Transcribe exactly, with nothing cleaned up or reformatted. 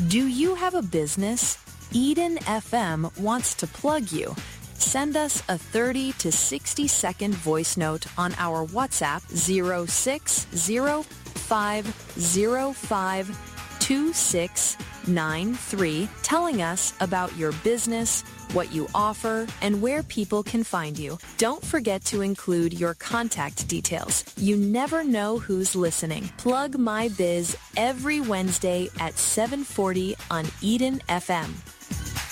Do you have a business? Eden F M wants to plug you. Send us a thirty to sixty second voice note on our WhatsApp zero six zero five zero five two six nine three telling us about your business, what you offer, and where people can find you. Don't forget to include your contact details. You never know who's listening. Plug My Biz every Wednesday at seven forty on Eden F M.